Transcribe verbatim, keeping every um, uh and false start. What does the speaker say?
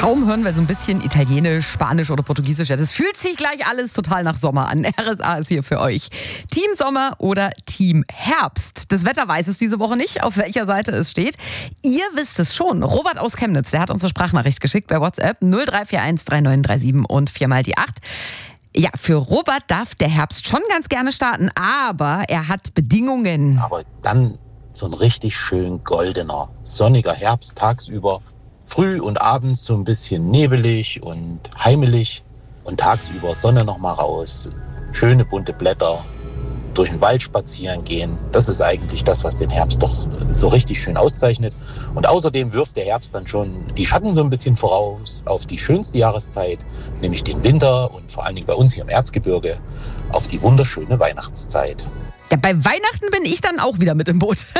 Kaum hören wir so ein bisschen Italienisch, Spanisch oder Portugiesisch. Das fühlt sich gleich alles total nach Sommer an. R S A ist hier für euch. Team Sommer oder Team Herbst? Das Wetter weiß es diese Woche nicht, auf welcher Seite es steht. Ihr wisst es schon. Robert aus Chemnitz, der hat uns eine Sprachnachricht geschickt bei WhatsApp null drei vier eins drei neun drei sieben und viermal die acht. Ja, für Robert darf der Herbst schon ganz gerne starten, aber er hat Bedingungen. Aber dann so ein richtig schön goldener, sonniger Herbst tagsüber. Früh und abends so ein bisschen nebelig und heimelig und tagsüber Sonne noch mal raus, schöne bunte Blätter, durch den Wald spazieren gehen. Das ist eigentlich das, was den Herbst doch so richtig schön auszeichnet. Und außerdem wirft der Herbst dann schon die Schatten so ein bisschen voraus auf die schönste Jahreszeit, nämlich den Winter und vor allen Dingen bei uns hier im Erzgebirge auf die wunderschöne Weihnachtszeit. Ja, bei Weihnachten bin ich dann auch wieder mit im Boot.